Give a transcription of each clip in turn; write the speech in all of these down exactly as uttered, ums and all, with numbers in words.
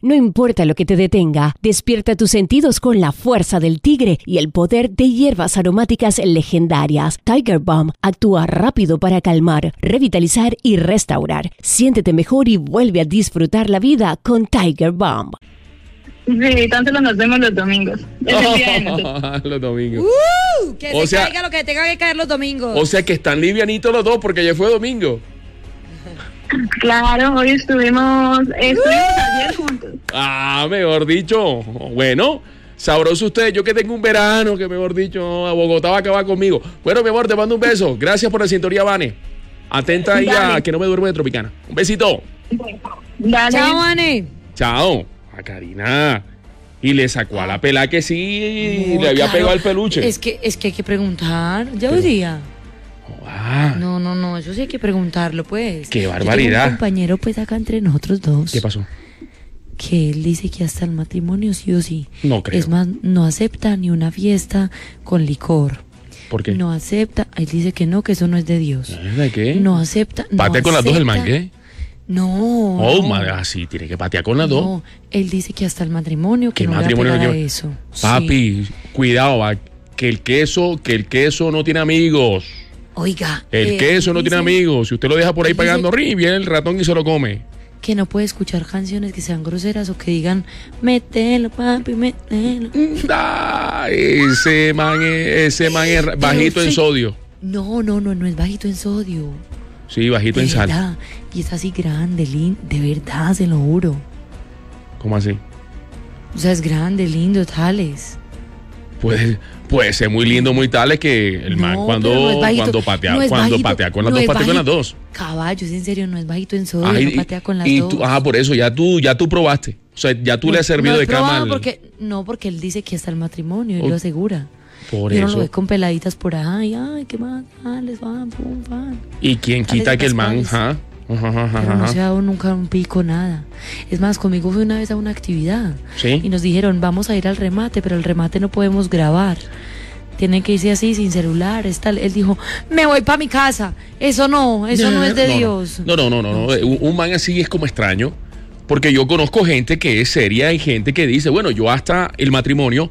No importa lo que te detenga, despierta tus sentidos con la fuerza del tigre y el poder de hierbas aromáticas legendarias. Tiger Balm actúa rápido para calmar, revitalizar y restaurar. Siéntete mejor y vuelve a disfrutar la vida con Tiger Balm. Sí, tanto nos vemos los domingos. Es el día de nosotros. Los domingos. Uh, que O se sea- caiga lo que tenga que caer los domingos. O sea que están livianitos los dos porque ya fue domingo. Claro, hoy estuvimos, estuvimos ayer juntos. Ah, mejor dicho. Bueno, sabroso usted. Yo que tengo un verano que mejor dicho, a Bogotá va a acabar conmigo. Bueno, mi amor, te mando un beso. Gracias por la sintonía, Vane. Atenta ahí a Dale. que no me duerme de Tropicana. Un besito. Dale. Chao, Vane. Chao. A Karina. Y le sacó a la pelá que sí No, le había claro. pegado el peluche. Es que, es que hay que preguntar. Ya hoy día. Ah, No, no, no, eso sí hay que preguntarlo, pues. Qué Yo barbaridad. tengo un compañero, pues, acá entre nosotros dos. ¿qué pasó? Que él dice que hasta el matrimonio sí o sí. No creo. Es más, no acepta ni una fiesta con licor. ¿Por qué? No acepta. Él dice que no, que eso no es de Dios. ¿De qué? No acepta. no Patea con las dos el acepta. man, ¿qué? No. Oh, no. madre, así, tiene que patear con las dos. No, él dice que hasta el matrimonio, que ¿Qué no matrimonio le va a no pegar a lleva? eso. Papi, cuidado, va, que el queso, que el queso no tiene amigos. Sí. Oiga. El eh, queso no dice tiene amigos. Si usted lo deja por ahí él dice- pegando ri, viene el ratón y se lo come. Que no puede escuchar canciones que sean groseras o que digan, mételo, papi, mételo. Ah, ese man es, ese man es bajito en sí. sodio. No, no, no, no es bajito en sodio. Sí, bajito De en sal. verdad. Y es así grande, lindo, de verdad, se lo juro. ¿Cómo así? O sea, es grande, lindo, tales. Puede, puede ser muy lindo, muy tal, es que el man No, cuando, pero no es bajito, cuando patea, no es cuando bajito, patea con las no dos, es patea con las bajito. dos. Caballos, en serio, no es bajito en sodio, Ay, no patea con las y dos. tú, ah, por eso, ya tú, ya tú probaste. O sea, ya tú No, le has servido no he de cama probado al- porque No, porque él dice que hasta el matrimonio, él Oh, lo asegura. Por Y uno eso. lo ve con peladitas por ahí, ay, qué más, les van, pum, van. ¿Y quién quita Alex que el man, Pascuales. ajá, ajá, ajá, Pero no ajá. se ha dado nunca un pico, nada. Es más, conmigo fue una vez a una actividad. Sí. Y nos dijeron, vamos a ir al remate, pero el remate no podemos grabar. Tienen que irse así, sin celular. Tal. Él dijo, me voy para mi casa. Eso no, eso no es de no, Dios. No, no, no, no, no. Un, un man así es como extraño. Porque yo conozco gente que es seria y gente que dice, bueno, yo hasta el matrimonio,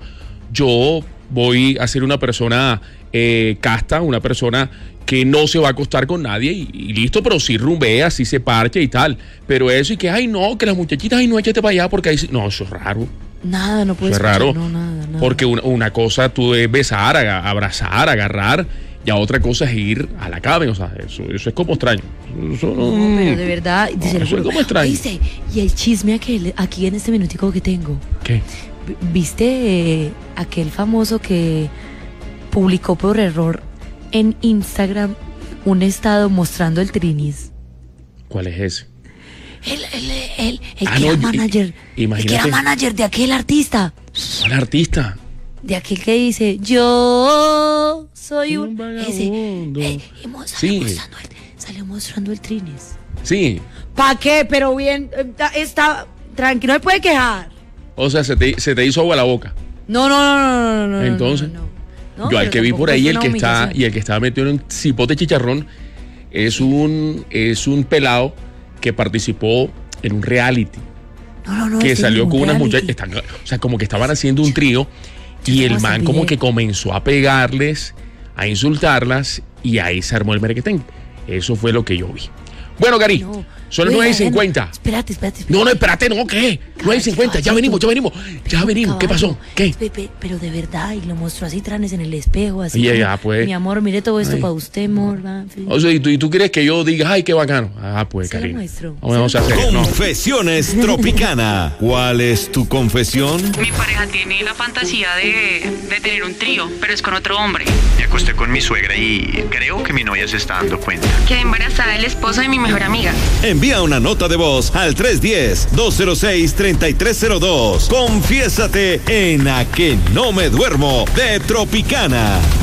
yo voy a ser una persona eh, casta, una persona que no se va a acostar con nadie y, y listo, pero sí rumbea, sí se parche y tal. Pero eso y que, ay, no, que las muchachitas, ay, no, échate para allá porque ahí sí. No, eso es raro. Nada, no Eso puedes es raro. escuchar, no, nada, nada. Porque una, una cosa tú es besar, aga- abrazar, agarrar, y a otra cosa es ir a la cama. O sea, eso, eso es como extraño. Eso no- No, pero de verdad, No, se lo eso es juro. como extraño. Dice, y el chisme aquel, aquí en este minutico que tengo. ¿Qué? V- ¿Viste eh, aquel famoso que publicó por error en Instagram un estado mostrando el trinis? ¿Cuál es ese? El, el, el, el Ah, que no, era y- manager. El que imagínate. era manager de aquel artista. ¿Cuál artista? De aquel que dice, yo soy un... Un ese. vagabundo. Eh, y mo- salió, Sí. mostrando el, salió mostrando el trinis. Sí. ¿Pa' qué? Pero bien, eh, está, está tranquilo, no me puede quejar. O sea, se te, se te hizo agua la boca. No, no, no, no, no, no, no. Entonces, no, no. No, Yo al pero que vi tampoco por ahí, es el una que está, humillación. y el que estaba metido en un cipote chicharrón, es un, es un pelado que participó en un reality. No, no, no, que este salió es con un unas reality. muchachas. O sea, como que estaban haciendo un trío Yo y tengo el hasta man el como video. que comenzó a pegarles, a insultarlas y ahí se armó el merequetén. Eso fue lo que yo vi. Bueno, Gary, No. son las Oiga, nueve y ya no- cincuenta. Espérate, espérate, espérate. No, no, espérate, no, ¿qué? nueve y cincuenta, ya venimos, ya venimos, ya venimos. ¿Qué pasó? ¿Qué? Pe- pe- Pero de verdad, y lo mostró así, tranes en el espejo, así. Ya, como, ya, pues. Mi amor, mire todo esto Ay. para usted, amor. va, en fin. O sea, ¿y tú, y tú quieres que yo diga, ay, qué bacano? Ah, pues, Se lo Karina. muestro, Vamos, vamos a hacer, no. Confesiones Tropicana. ¿Cuál es tu confesión? Mi pareja tiene la fantasía de, de tener un trío, pero es con otro hombre. Me acosté con mi suegra y creo que mi novia se está dando cuenta. Quedé embarazada del esposo de mi mejor amiga. Envía una nota de voz al tres uno cero, dos cero seis, tres tres cero dos. Confiésate en A Que No Me Duermo de Tropicana.